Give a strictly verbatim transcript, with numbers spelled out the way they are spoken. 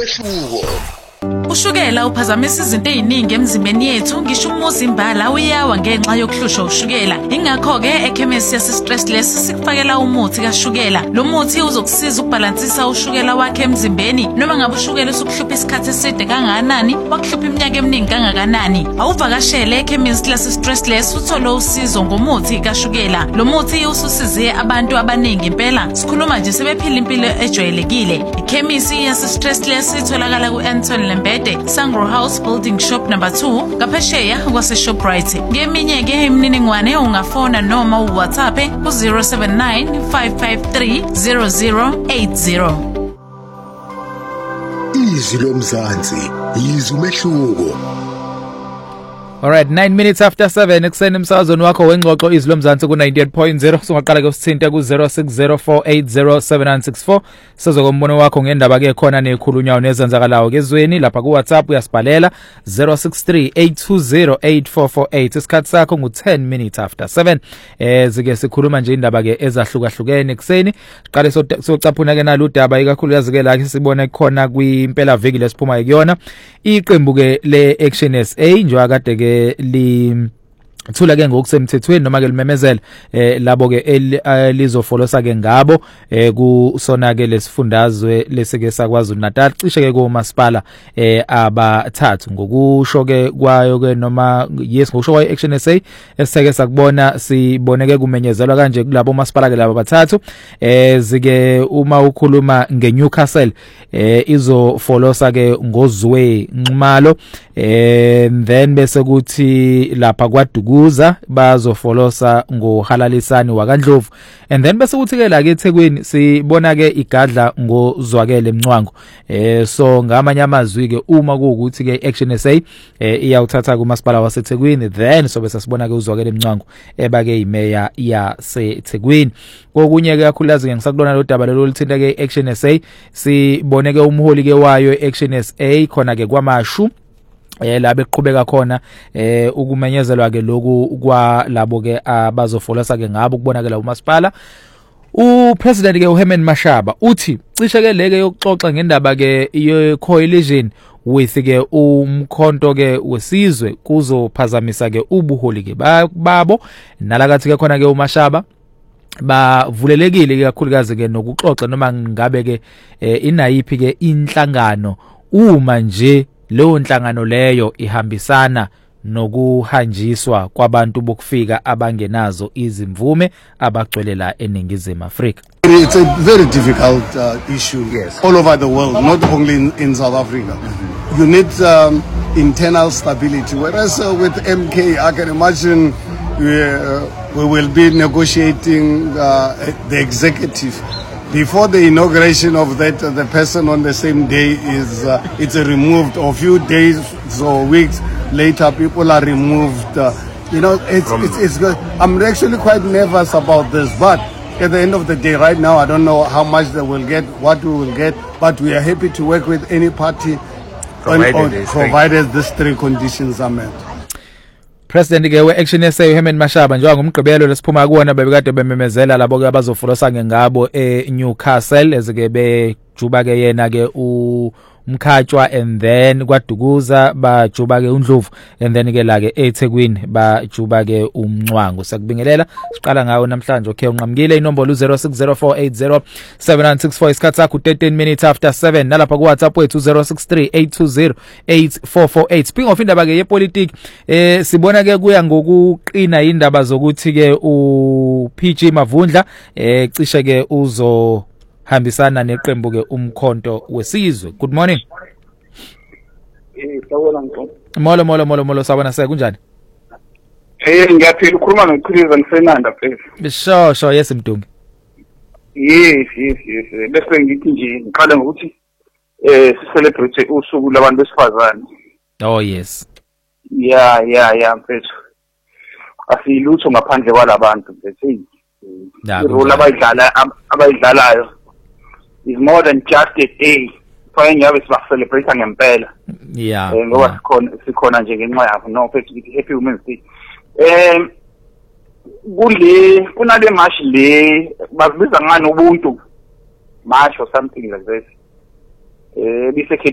umehluko. Ushukela uphazamisa izinto eziningi emzimbeni yethu ngisho umuzi imbala uyawa ngenxa yokuhlushwa ushukela. Ingakho ke ekhemisi yase Stressless sikufakela umuthi kaShukela. Lo muthi uzokusiza ukubalansisa ushukela wakhe emzimbeni noma ngabe ushukela usukuhlupha isikhathi eside kangakanani, wakuhlupha iminyaka eminingi kangakanani. Awuvakashele ekhemisi lase Stressless uthole usizo ngomuthi kaShukela. Lo muthi ususize abantu abaningi impela. Sikhuluma nje sebephila impilo ejwayelekile. Ikhemisi yase Stressless itholakala ku-Anton Lembede, Sangro House Building Shop number two, Kapesheya kwase Shoprite. Ngeminye ke imininingwane ungafona noma uWhatsApp ku zero seven nine five five three zero zero eight zero. Izwi lomzansi, izwi umehluko. Alright, nine minutes after seven ekuseni emsakazweni wakho wengxoxo izwi lomzansi ku ninety-eight point zero. Singaqala ke usithinta ku zero six zero four eight zero seven nine six four. Sezokombono wakho ngendaba ke khona nekhulunywa nezenzakalayo kezweni lapha ku WhatsApp uyasibhalela zero six three eight two zero eight four four eight. Isikhathi sakho ngu ten minutes after seven. Eh zike sikhuluma nje indaba ke ezahlukahlukene ekuseni. Siqale socaphuna ke naludaba ikakhulu yazi ke la sibona khona kwimpela veki lesiphuma kuyona. Iqembu ke le Action S A njengoba kade ke li thula ke ngokusemthethweni noma ke limemezela eh labo ke elizofolosa ke ngabo eh kusona ke lesifundazwe lesike sakwaZulu Natal cishe ke kumasipala eh abathathu ngokusho ke kwayo ke noma yes ngokusho kwayo Action S A esike sakubona siboneke kumenyezelwa kanje kulabo masipala ke labo abathathu eh zike uma ukhuluma ngeNewcastle eh izofolosa ke ngozwe Nxumalo eh then bese kuthi lapha kwaDuku Uza bazofolosa ngohalalisani wakandlovu and then bese kuthi ke la ke eThekwini sibona ke igadla ngozwakele Mncwango eh so ngamanye amazwi ke uma kuukuthi ke Action S A eh iyawuthatha kumasipala waseThekwini then so bese sibona ke uzwakele Mncwango eba ke imeya yaseThekwini. Kokunye ke kakhulukazi ke ngisakulona lo daba lelo lithinta ke Action S A sibone ke umholi ke wayo Action S A khona ke kwamashu eh la beqhubeka khona eh ukumenyezelwa ke loku kwa labo ke abazofolosa ke ngabo kubonakala umasipala. uPresident ke uHerman Mashaba uthi cishe ke leke yokuxoxa ngendaba ke ye coalition with ke umkhonto ke wesizwe kuzophazamisa ke ubuholi ke babo nalakathi ke khona ke uMashaba bavulelekile kakhulukazi ke nokuxoxa noma ngabe ke inayiphi ke inhlangano uma nje leyo nhlangano leyo ihambisana nokuhanjiswa kwabantu bokufika abangenazo izimvume abagcwelela eNingizimu Afrika. It's a very difficult uh, issue yes. all over the world, not only in, in South Africa. Mm-hmm. You need um, internal stability, whereas uh, with M K, I can imagine we, uh, we will be negotiating uh, the executive. Before the inauguration of that, uh, the person on the same day is uh, it's uh, removed. Or a few days or weeks later, people are removed. Uh, you know, it's it's, it's good. I'm actually quite nervous about this, but at the end of the day, right now, I don't know how much they will get, what we will get, but we are happy to work with any party, provided, on, on, provided these three conditions are met. President ke we-Action S A uHerman Mashaba njengoba ngomgqibelo lesiphuma kuona bebekade bememezela labo ke abazofolosa ngengabo eNewcastle ezike bejuba ke yena ke umkhatshwa and then kwaDukuza bajuba ke uNdlovu and then ke la ke eThekwini bajuba ke uMncwango. Sakubingelela siqala ngawo namhlanje. Okay, unqamukile inombolo zero six zero four eight zero seven nine six four isikhathi sakho thirteen minutes after seven nalapha ku WhatsApp wethu zero six three eight two zero eight four four eight. Speaking of indaba ke yepolitiki eh sibona ke kuya ngokuqina indaba zokuthi ke u P G Mavundla eh cishe ke uzo hambisana neqembu ke umkhonto wesizwe. Good morning. Eh sawona ngqo. Molo molo molo molo sawona se kunjani? Eh ngiyaphila ukhuluma noQhiliza ngisenanda phela. Bisho sho yes Mdungi. Yes yes yes bese ngithi nje ngiqala ngokuthi eh si celebrate usuku labantu besifazane. Oh yes. Yeah yeah yeah mfethu. Asilutho ngaphandle kwalabantu mfethu. Irole abayidlala abayidlalayo is more than just a day. Fine yabe siba celebrate ngempela. Yeah. Ngoba sikhona sikhona nje ngenxa yabo no mfethu happy women's day. Eh kule kunale march le bakubiza ngani ubuntu march or something like this. Eh bise